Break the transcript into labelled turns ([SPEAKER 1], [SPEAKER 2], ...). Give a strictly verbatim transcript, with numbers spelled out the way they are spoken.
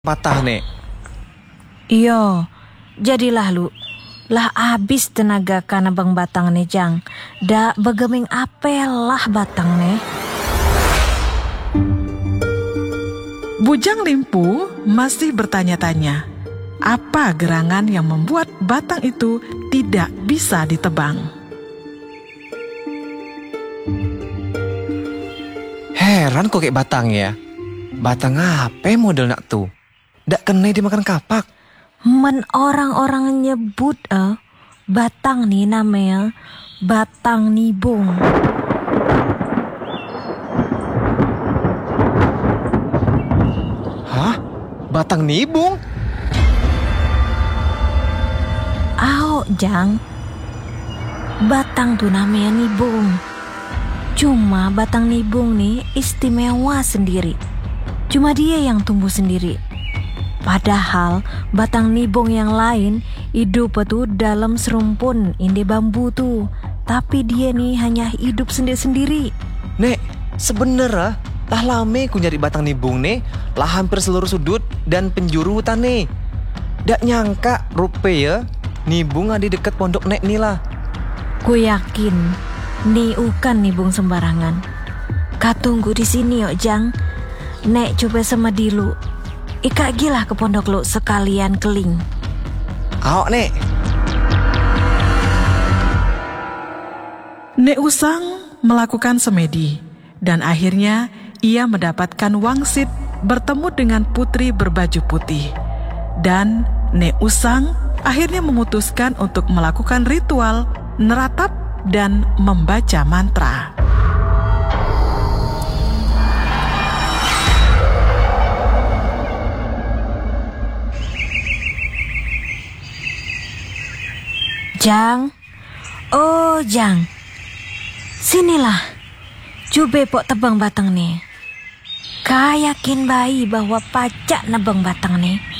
[SPEAKER 1] patah nek.
[SPEAKER 2] Iyo, jadilah lu. Lah habis tenaga kana bang batang nih jang. Da begeming apelah batang nih.
[SPEAKER 3] Bujang Limpu masih bertanya-tanya, apa gerangan yang membuat batang itu tidak bisa ditebang.
[SPEAKER 1] Heran kok kayak batang ya. Batang apa model nak tuh? Dak kena dimakan kapak.
[SPEAKER 2] Men orang-orang nyebut eh batang nih namanya batang nibung.
[SPEAKER 1] Hah? Batang nibung?
[SPEAKER 2] Ao jang. Batang tuh namanya nibung. Cuma batang nibung nih istimewa sendiri. Cuma dia yang tumbuh sendiri. Padahal batang nibung yang lain hidup tuh dalam serumpun inde bambu tuh. Tapi dia nih hanya hidup sendiri-sendiri.
[SPEAKER 1] Nek, sebenernya lah lame ku nyari batang nibung nih, lah hampir seluruh sudut dan penjuru hutan nih. Dak nyangka rupe ya, nibung ada di dekat pondok nek nih lah.
[SPEAKER 2] Ku yakin nih ukan nibung sembarangan. Kak tunggu di sini yuk jang. Nek coba sama dilu. Ika gila ke pondok lu sekalian keling.
[SPEAKER 1] Awak nek.
[SPEAKER 3] Nek Usang melakukan semedi dan akhirnya ia mendapatkan wangsit bertemu dengan putri berbaju putih. Dan Nek Usang akhirnya memutuskan untuk melakukan ritual neratap dan membaca mantra.
[SPEAKER 2] Jang, oh Jang, sinilah, coba pok tebang batang nih. Kau yakin bayi bahwa pacak nebang batang nih?